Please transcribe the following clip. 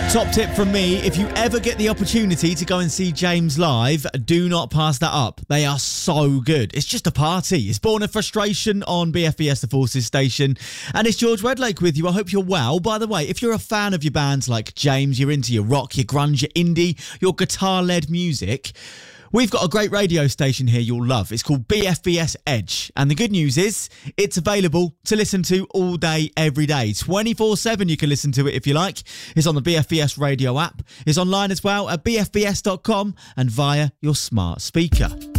Top tip from me, if you ever get the opportunity to go and see James live, do not pass that up. They are so good. It's just a party. It's Born of Frustration on BFBS The Forces station. And it's George Redlake with you. I hope you're well. By the way, if you're a fan of your bands like James, you're into your rock, your grunge, your indie, your guitar-led music, we've got a great radio station here you'll love. It's called BFBS Edge. And the good news is it's available to listen to all day, every day. 24/7 you can listen to it if you like. It's on the BFBS radio app. It's online as well at bfbs.com and via your smart speaker.